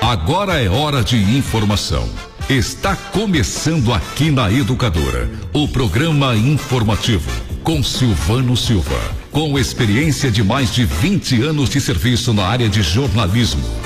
Agora é hora de informação. Está começando aqui na Educadora, o programa informativo com Silvano Silva, com experiência de mais de 20 anos de serviço na área de jornalismo,